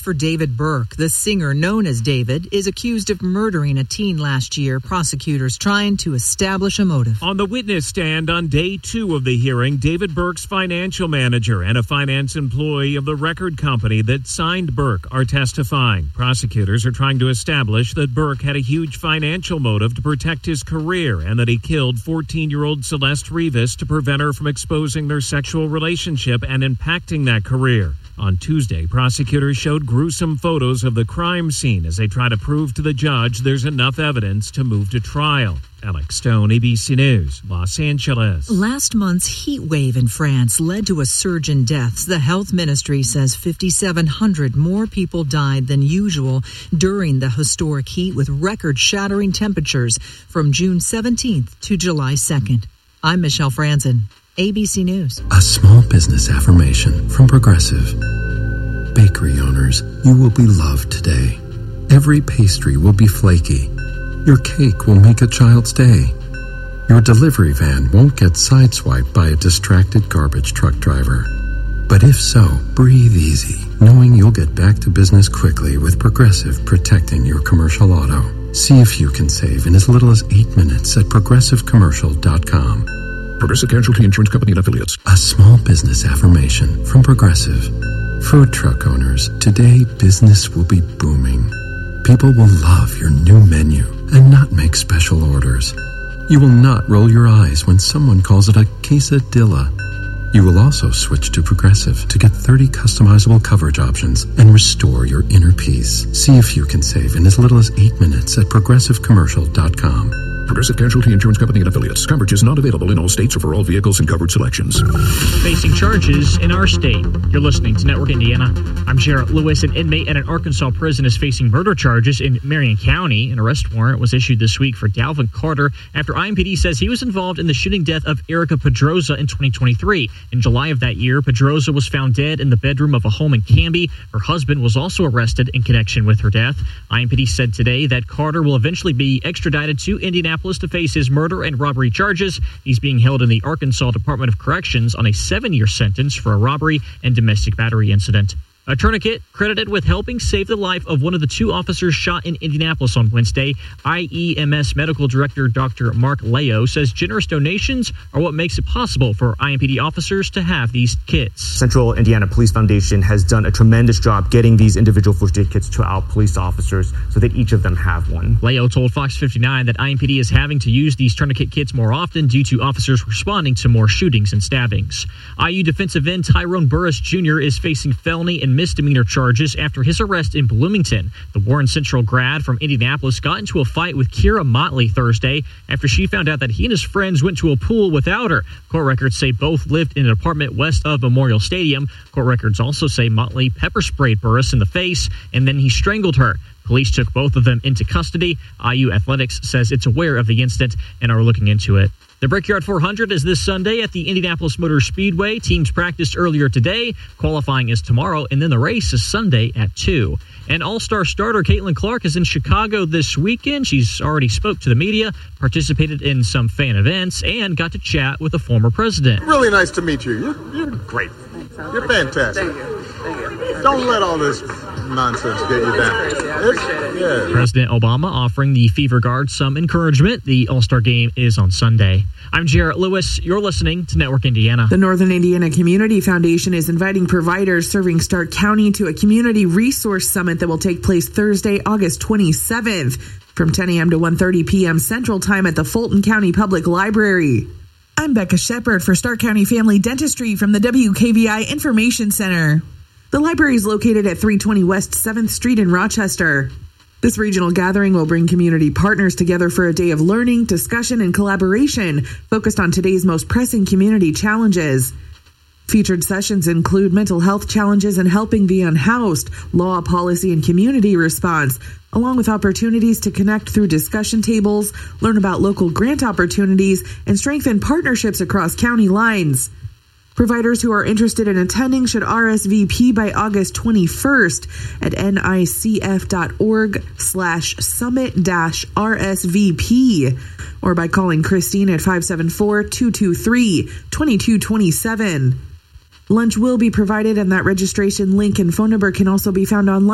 for David Burke. The singer, known as David, is accused of murdering a teen last year. Prosecutors trying to establish a motive. On the witness stand on day 2 of the hearing, David Burke's financial manager and a finance employee of the record company that signed Burke are testifying. Prosecutors are trying to establish that Burke had a huge financial motive to protect his career and that he killed 14-year-old Celeste Rivas to prevent her from exposing their sexual relationship and impacting that career. On Tuesday, prosecutors showed gruesome photos of the crime scene as they try to prove to the judge there's enough evidence to move to trial. Alex Stone, ABC News, Los Angeles. Last month's heat wave in France led to a surge in deaths. The health ministry says 5,700 more people died than usual during the historic heat, with record-shattering temperatures from June 17th to July 2nd. I'm Michelle Franzen, ABC News. A small business affirmation from Progressive. Bakery owners, you will be loved today. Every pastry will be flaky. Your cake will make a child's day. Your delivery van won't get sideswiped by a distracted garbage truck driver. But if so, breathe easy, knowing you'll get back to business quickly with Progressive protecting your commercial auto. See if you can save in as little as 8 minutes at progressivecommercial.com. Progressive Casualty Insurance Company and Affiliates. A small business affirmation from Progressive. Food truck owners, today business will be booming. People will love your new menu and not make special orders. You will not roll your eyes when someone calls it a quesadilla. You will also switch to Progressive to get 30 customizable coverage options and restore your inner peace. See if you can save in as little as 8 minutes at progressivecommercial.com. Progressive Casualty Insurance Company and Affiliates. Coverage is not available in all states or for all vehicles and covered selections. Facing charges in our state. You're listening to Network Indiana. I'm Jarrett Lewis. An inmate at an Arkansas prison is facing murder charges in Marion County. An arrest warrant was issued this week for Dalvin Carter after IMPD says he was involved in the shooting death of Erica Pedroza in 2023. In July of that year, Pedroza was found dead in the bedroom of a home in Canby. Her husband was also arrested in connection with her death. IMPD said today that Carter will eventually be extradited to Indianapolis to face his murder and robbery charges. He's being held in the Arkansas Department of Corrections on a 7-year sentence for a robbery and domestic battery incident. A tourniquet credited with helping save the life of one of the 2 officers shot in Indianapolis on Wednesday. IEMS Medical Director Dr. Mark Leo says generous donations are what makes it possible for IMPD officers to have these kits. Central Indiana Police Foundation has done a tremendous job getting these individual first aid kits to our police officers so that each of them have one. Leo told Fox 59 that IMPD is having to use these tourniquet kits more often due to officers responding to more shootings and stabbings. IU defensive end Tyrone Burris Jr. is facing felony and misdemeanor charges after his arrest in Bloomington. The Warren Central grad from Indianapolis got into a fight with Kira Motley Thursday after she found out that he and his friends went to a pool without her. Court records say both lived in an apartment west of Memorial Stadium. Court records also say Motley pepper sprayed Burris in the face and then he strangled her. Police took both of them into custody. IU Athletics says it's aware of the incident and are looking into it. The Brickyard 400 is this Sunday at the Indianapolis Motor Speedway. Teams practiced earlier today. Qualifying is tomorrow, and then the race is Sunday at 2. And All-Star starter Caitlin Clark is in Chicago this weekend. She's already spoke to the media, participated in some fan events, and got to chat with the former president. Really nice to meet you. You're great. You're fantastic. Thank you. Don't let all this nonsense get you down. President Obama offering the Fever Guard some encouragement. The All-Star game is on Sunday. I'm Jarrett Lewis. You're listening to Network Indiana. The Northern Indiana Community Foundation is inviting providers serving Stark County to a community resource summit that will take place Thursday, August 27th from 10 a.m. to 1:30 p.m. Central Time at the Fulton County Public Library. I'm Becca Shepard for Stark County Family Dentistry from the WKVI Information Center. The library is located at 320 West 7th Street in Rochester. This regional gathering will bring community partners together for a day of learning, discussion, and collaboration focused on today's most pressing community challenges. Featured sessions include mental health challenges and helping the unhoused, law, policy, and community response, along with opportunities to connect through discussion tables, learn about local grant opportunities, and strengthen partnerships across county lines. Providers who are interested in attending should RSVP by August 21st at nicf.org/summit-RSVP or by calling Christine at 574-223-2227. Lunch will be provided and that registration link and phone number can also be found online.